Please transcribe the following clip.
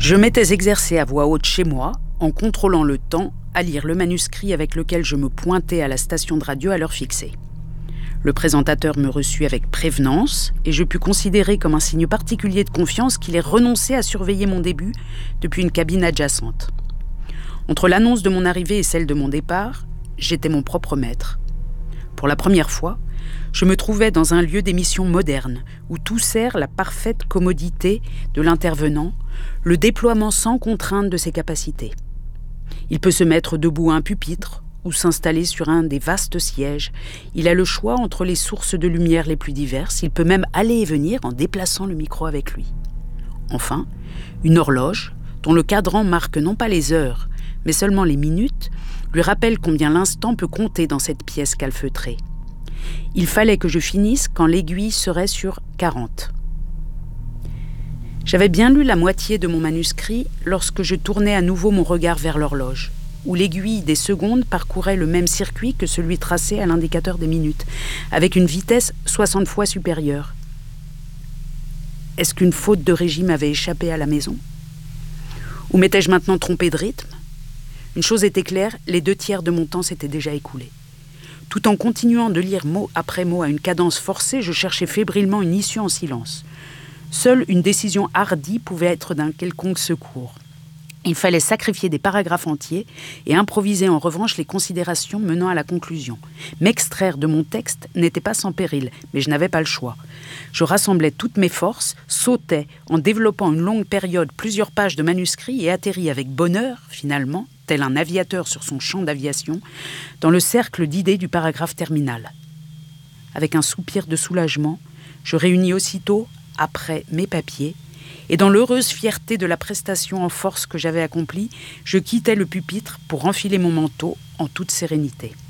Je m'étais exercé à voix haute chez moi, en contrôlant le temps, à lire le manuscrit avec lequel je me pointais à la station de radio à l'heure fixée. Le présentateur me reçut avec prévenance et je pus considérer comme un signe particulier de confiance qu'il ait renoncé à surveiller mon début depuis une cabine adjacente. Entre l'annonce de mon arrivée et celle de mon départ, j'étais mon propre maître. Pour la première fois, je me trouvais dans un lieu d'émission moderne où tout sert la parfaite commodité de l'intervenant, le déploiement sans contrainte de ses capacités. Il peut se mettre debout à un pupitre ou s'installer sur un des vastes sièges. Il a le choix entre les sources de lumière les plus diverses. Il peut même aller et venir en déplaçant le micro avec lui. Enfin, une horloge, dont le cadran marque non pas les heures, mais seulement les minutes, lui rappelle combien l'instant peut compter dans cette pièce calfeutrée. Il fallait que je finisse quand l'aiguille serait sur 40. J'avais bien lu la moitié de mon manuscrit lorsque je tournai à nouveau mon regard vers l'horloge, où l'aiguille des secondes parcourait le même circuit que celui tracé à l'indicateur des minutes, avec une vitesse 60 fois supérieure. Est-ce qu'une faute de régime avait échappé à la maison ? Ou m'étais-je maintenant trompé de rythme ? Une chose était claire, les 2/3 de mon temps s'étaient déjà écoulés. Tout en continuant de lire mot après mot à une cadence forcée, je cherchais fébrilement une issue en silence. Seule une décision hardie pouvait être d'un quelconque secours. Il fallait sacrifier des paragraphes entiers et improviser en revanche les considérations menant à la conclusion. M'extraire de mon texte n'était pas sans péril, mais je n'avais pas le choix. Je rassemblais toutes mes forces, sautais en développant une longue période plusieurs pages de manuscrits et atterris avec bonheur, finalement, tel un aviateur sur son champ d'aviation, dans le cercle d'idées du paragraphe terminal. Avec un soupir de soulagement, je réunis aussitôt, après mes papiers, et dans l'heureuse fierté de la prestation en force que j'avais accomplie, je quittais le pupitre pour enfiler mon manteau en toute sérénité.